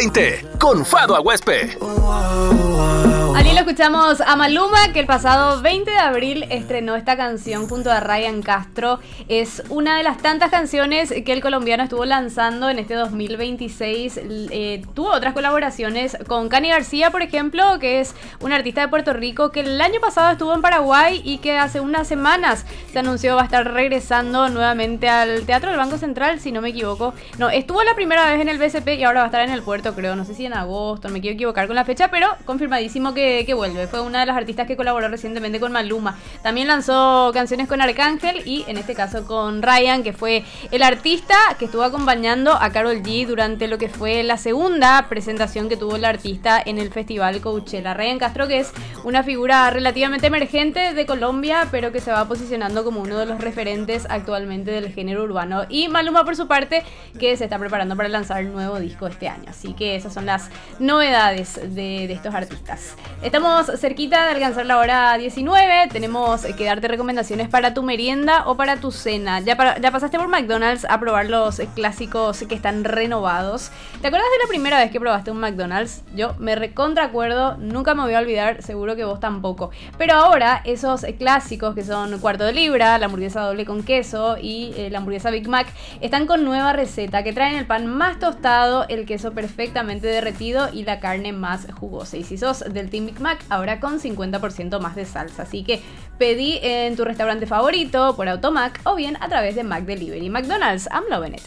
2020 con Fado Aguespe. Allí lo escuchamos a Maluma, que el pasado 20 de abril estrenó esta canción junto a Ryan Castro. Es una de las tantas canciones que el colombiano estuvo lanzando en este 2026. Tuvo otras colaboraciones con Cani García, por ejemplo, que es un artista de Puerto Rico que el año pasado estuvo en Paraguay y que hace unas semanas se anunció va a estar regresando nuevamente al Teatro del Banco Central, si no me equivoco. No, estuvo la primera vez en el BCP y ahora va a estar en el Puerto, creo. No sé si en agosto, no me quiero equivocar con la fecha, pero confirmadísimo que vuelve. Fue una de las artistas que colaboró recientemente con Maluma. También lanzó canciones con Arcángel y en este caso con Ryan, que fue el artista que estuvo acompañando a Karol G durante lo que fue la segunda presentación que tuvo el artista en el festival Coachella. Ryan Castro, que es una figura relativamente emergente de Colombia, pero que se va posicionando como uno de los referentes actualmente del género urbano. Y Maluma, por su parte, que se está preparando para lanzar el nuevo disco este año. Así que esas son las novedades de estos artistas. Estamos cerquita de alcanzar la hora 19. Tenemos que darte recomendaciones para tu merienda o para tu cena. Ya pasaste por McDonald's a probar los clásicos que están renovados. ¿Te acuerdas de la primera vez que probaste un McDonald's? Yo me recontra acuerdo, nunca me voy a olvidar, seguro que vos tampoco. Pero ahora esos clásicos que son cuarto de libra, la hamburguesa doble con queso y la hamburguesa Big Mac están con nueva receta que traen el pan más tostado, el queso perfectamente derretido y la carne más jugosa. Y si sos del Team Big Mac, ahora con 50% más de salsa. Así que pedí en tu restaurante favorito, por Automac o bien a través de Mac Delivery. McDonald's, I'm loving it.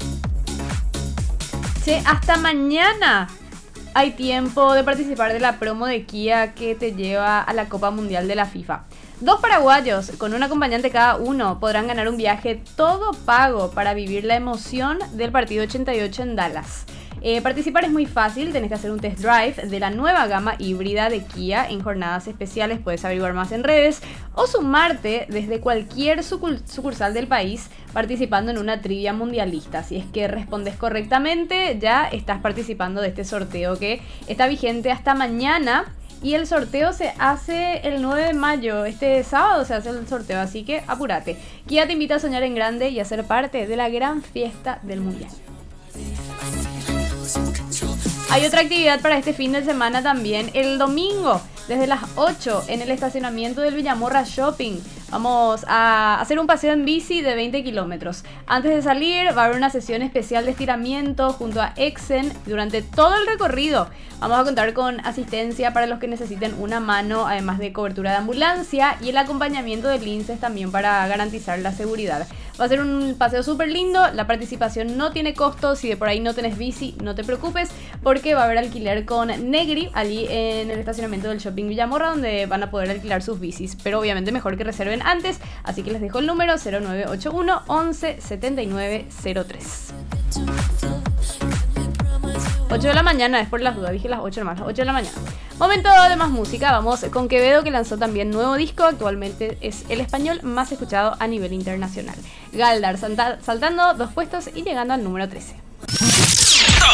Che, hasta mañana hay tiempo de participar de la promo de Kia que te lleva a la Copa Mundial de la FIFA. 2 paraguayos con un acompañante cada uno podrán ganar un viaje todo pago para vivir la emoción del partido 88 en Dallas. Participar es muy fácil, tenés que hacer un test drive de la nueva gama híbrida de Kia en jornadas especiales, puedes averiguar más en redes o sumarte desde cualquier sucursal del país participando en una trivia mundialista. Si es que respondes correctamente, ya estás participando de este sorteo que está vigente hasta mañana. Y el sorteo se hace el 9 de mayo, este sábado se hace el sorteo, así que apúrate. Kia te invita a soñar en grande y a ser parte de la gran fiesta del mundial. Hay otra actividad para este fin de semana también. El domingo, desde las 8, en el estacionamiento del Villamorra Shopping, vamos a hacer un paseo en bici de 20 kilómetros. Antes de salir, va a haber una sesión especial de estiramiento junto a Exen durante todo el recorrido. Vamos a contar con asistencia para los que necesiten una mano, además de cobertura de ambulancia y el acompañamiento de linces también para garantizar la seguridad. Va a ser un paseo súper lindo, la participación no tiene costo, si de por ahí no tenés bici, no te preocupes, porque va a haber alquiler con Negri, allí en el estacionamiento del Shopping Villamorra, donde van a poder alquilar sus bicis, pero obviamente mejor que reserven antes, así que les dejo el número 0981 11 79 03. 8 de la mañana, es por las dudas, dije las 8 nomás, las 8 de la mañana. Momento de más música, vamos con Quevedo, que lanzó también nuevo disco, actualmente es el español más escuchado a nivel internacional. Galdar saltando 2 puestos y llegando al número 13.